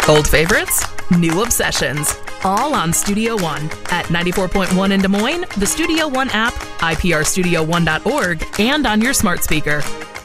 Old favorites, new obsessions, all on Studio One at 94.1 in Des Moines, the Studio One app, iprstudio1.org, and on your smart speaker.